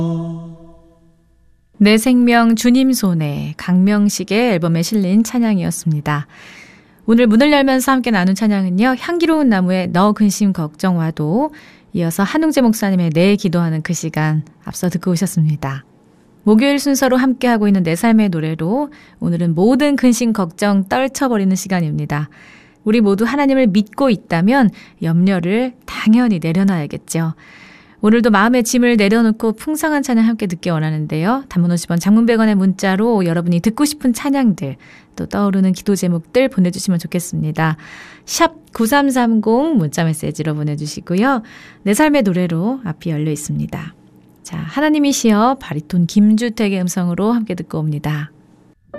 내 생명 주님 손에 강명식의 앨범에 실린 찬양이었습니다. 오늘 문을 열면서 함께 나눈 찬양은요. 향기로운 나무의 너 근심 걱정 와도, 이어서 한웅재 목사님의 내 기도하는 그 시간 앞서 듣고 오셨습니다. 목요일 순서로 함께하고 있는 내 삶의 노래로 오늘은 모든 근심 걱정 떨쳐버리는 시간입니다. 우리 모두 하나님을 믿고 있다면 염려를 당연히 내려놔야겠죠. 오늘도 마음의 짐을 내려놓고 풍성한 찬양 함께 듣기 원하는데요. 단문 50원, 장문 100원의 문자로 여러분이 듣고 싶은 찬양들, 또 떠오르는 기도 제목들 보내주시면 좋겠습니다. 샵 9330 문자 메시지로 보내주시고요. 내 삶의 노래로 앞이 열려 있습니다. 자, 하나님이시여 바리톤 김주택의 음성으로 함께 듣고 옵니다.